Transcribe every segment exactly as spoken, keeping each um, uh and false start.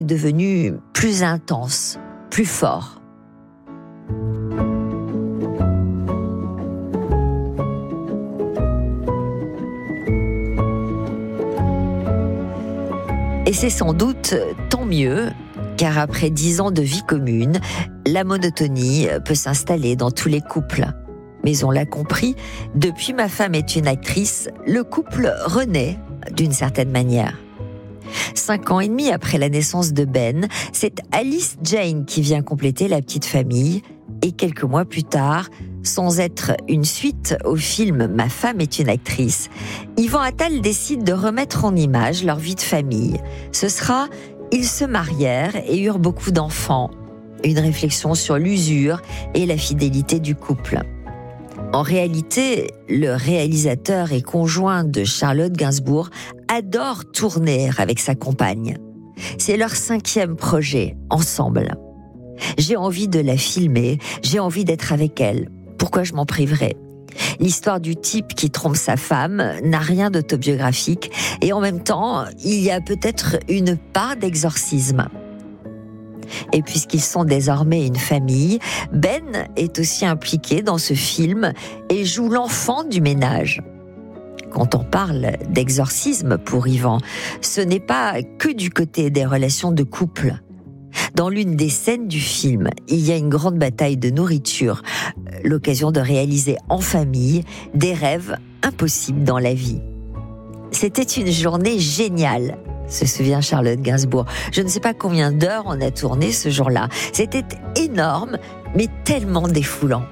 devenu plus intense, plus fort. Et c'est sans doute tant mieux, car après dix ans de vie commune, la monotonie peut s'installer dans tous les couples. Mais on l'a compris, depuis Ma femme est une actrice, le couple renaît d'une certaine manière. Cinq ans et demi après la naissance de Ben, c'est Alice Jane qui vient compléter la petite famille. Et quelques mois plus tard, sans être une suite au film Ma femme est une actrice, Yvan Attal décide de remettre en image leur vie de famille. Ce sera « Ils se marièrent et eurent beaucoup d'enfants », une réflexion sur l'usure et la fidélité du couple. En réalité, le réalisateur et conjoint de Charlotte Gainsbourg adore tourner avec sa compagne. C'est leur cinquième projet, ensemble. J'ai envie de la filmer, j'ai envie d'être avec elle. Pourquoi je m'en priverais ? L'histoire du type qui trompe sa femme n'a rien d'autobiographique et en même temps, il y a peut-être une part d'exorcisme. Et puisqu'ils sont désormais une famille, Ben est aussi impliqué dans ce film et joue l'enfant du ménage. Quand on parle d'exorcisme pour Yvan, ce n'est pas que du côté des relations de couple. Dans l'une des scènes du film, il y a une grande bataille de nourriture, l'occasion de réaliser en famille des rêves impossibles dans la vie. C'était une journée géniale, se souvient Charlotte Gainsbourg. Je ne sais pas combien d'heures on a tourné ce jour-là. C'était énorme, mais tellement défoulant.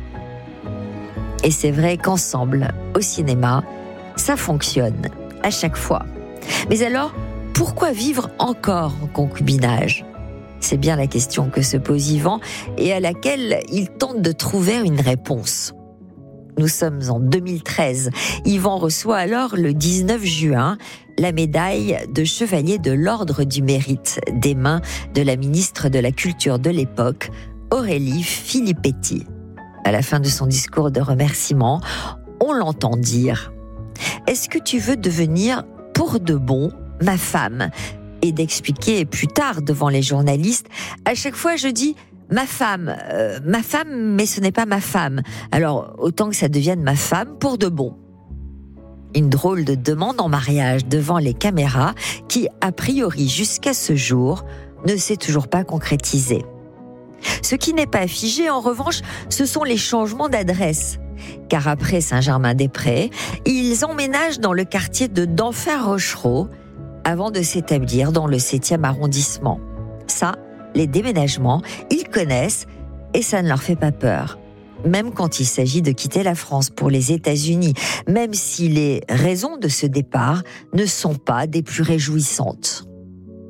Et c'est vrai qu'ensemble, au cinéma, ça fonctionne, à chaque fois. Mais alors, pourquoi vivre encore en concubinage ? C'est bien la question que se pose Yvan et à laquelle il tente de trouver une réponse. Nous sommes en deux mille treize. Yvan reçoit alors le dix-neuf juin la médaille de chevalier de l'Ordre du Mérite des mains de la ministre de la Culture de l'époque, Aurélie Filippetti. À la fin de son discours de remerciement, on l'entend dire « Est-ce que tu veux devenir pour de bon ma femme ?» Et d'expliquer plus tard devant les journalistes, à chaque fois je dis ma femme, euh, ma femme, mais ce n'est pas ma femme. Alors autant que ça devienne ma femme pour de bon. Une drôle de demande en mariage devant les caméras qui, a priori jusqu'à ce jour, ne s'est toujours pas concrétisée. Ce qui n'est pas figé, en revanche, ce sont les changements d'adresse. Car après Saint-Germain-des-Prés, ils emménagent dans le quartier de Denfert-Rochereau, avant de s'établir dans le septième arrondissement. Ça, les déménagements, ils connaissent et ça ne leur fait pas peur. Même quand il s'agit de quitter la France pour les États-Unis, même si les raisons de ce départ ne sont pas des plus réjouissantes.